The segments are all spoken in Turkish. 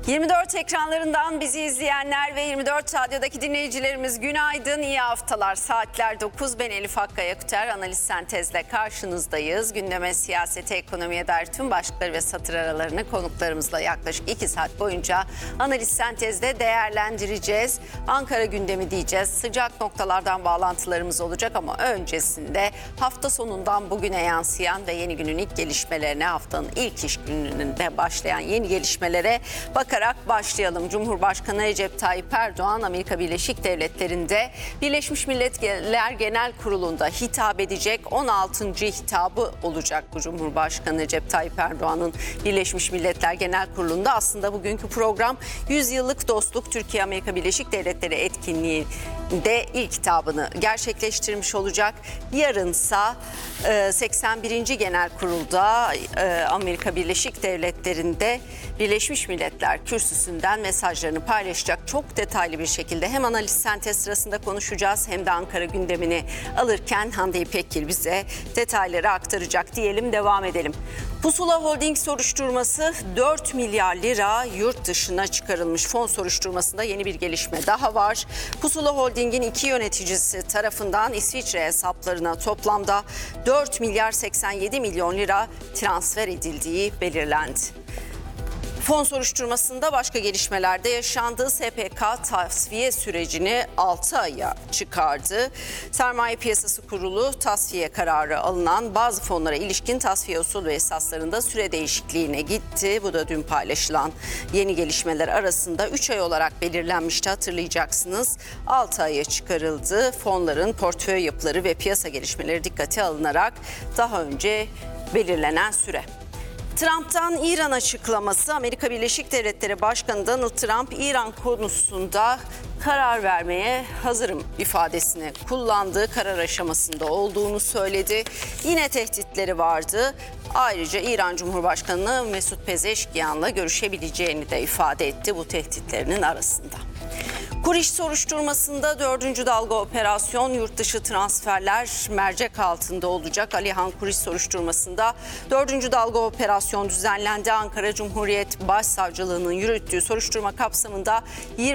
24 ekranlarından bizi izleyenler ve 24 Radyo'daki dinleyicilerimiz günaydın, iyi haftalar. Saatler 9, ben Elif Hakkı Yakuter, analiz sentezle karşınızdayız. Gündeme, siyasete, ekonomiye dair tüm başlıkları ve satır aralarını konuklarımızla yaklaşık 2 saat boyunca analiz sentezde değerlendireceğiz. Ankara gündemi diyeceğiz, sıcak noktalardan bağlantılarımız olacak ama öncesinde hafta sonundan bugüne yansıyan ve yeni günün ilk gelişmelerine, haftanın ilk iş gününde başlayan yeni gelişmelere bakarak başlayalım. Cumhurbaşkanı Recep Tayyip Erdoğan, Amerika Birleşik Devletleri'nde Birleşmiş Milletler Genel Kurulu'nda hitap edecek 16. hitabı olacak bu Cumhurbaşkanı Recep Tayyip Erdoğan'ın Birleşmiş Milletler Genel Kurulu'nda. Aslında bugünkü program 100 yıllık dostluk Türkiye-Amerika Birleşik Devletleri etkinliğinde ilk hitabını gerçekleştirmiş olacak. Yarınsa 81. Genel Kurul'da Amerika Birleşik Devletleri'nde Birleşmiş Milletler kürsüsünden mesajlarını paylaşacak. Çok detaylı bir şekilde hem analiz sentez sırasında konuşacağız hem de Ankara gündemini alırken Hande İpekgil bize detayları aktaracak diyelim, devam edelim. Pusula Holding soruşturması 4 milyar lira yurt dışına çıkarılmış. Fon soruşturmasında yeni bir gelişme daha var. Pusula Holding'in 2 yöneticisi tarafından İsviçre hesaplarına toplamda 4 milyar 87 milyon lira transfer edildiği belirlendi. Fon soruşturmasında başka gelişmeler de yaşandı. SPK tasfiye sürecini 6 aya çıkardı. Sermaye Piyasası Kurulu tasfiye kararı alınan bazı fonlara ilişkin tasfiye usulü ve esaslarında süre değişikliğine gitti. Bu da dün paylaşılan yeni gelişmeler arasında 3 ay olarak belirlenmişti, hatırlayacaksınız. 6 aya çıkarıldı. Fonların portföy yapıları ve piyasa gelişmeleri dikkate alınarak daha önce belirlenen süre. Trump'tan İran açıklaması. Amerika Birleşik Devletleri Başkanı Donald Trump, İran konusunda karar vermeye hazırım ifadesini kullandığı, karar aşamasında olduğunu söyledi. Yine tehditleri vardı. Ayrıca İran Cumhurbaşkanı Mesut Pezeşkiyan'la görüşebileceğini de ifade etti bu tehditlerinin arasında. Kuriş soruşturmasında 4. dalga operasyon, yurt dışı transferler mercek altında olacak. Alihan Kuriş soruşturmasında 4. dalga operasyon düzenlendi. Ankara Cumhuriyet Başsavcılığı'nın yürüttüğü soruşturma kapsamında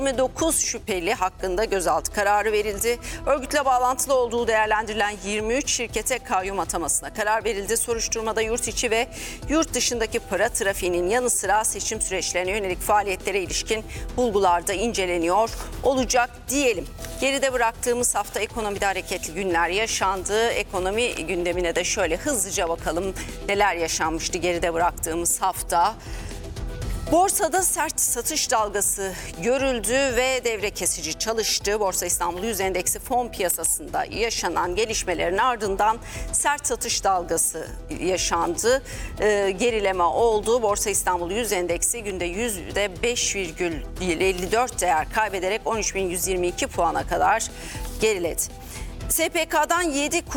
29 şüpheli hakkında gözaltı kararı verildi. Örgütle bağlantılı olduğu değerlendirilen 23 şirkete kayyum atamasına karar verildi. Soruşturmada yurt içi ve yurt dışındaki para trafiğinin yanı sıra seçim süreçlerine yönelik faaliyetlere ilişkin bulgular da inceleniyor olacak diyelim. Geride bıraktığımız hafta ekonomide hareketli günler yaşandı. Ekonomi gündemine de şöyle hızlıca bakalım neler yaşanmıştı geride bıraktığımız hafta. Borsada sert satış dalgası görüldü ve devre kesici çalıştı. Borsa İstanbul Yüz Endeksi fon piyasasında yaşanan gelişmelerin ardından sert satış dalgası yaşandı. Gerileme oldu. Borsa İstanbul Yüz Endeksi günde %5,54 değer kaybederek 13.122 puana kadar geriledi. SPK'dan 7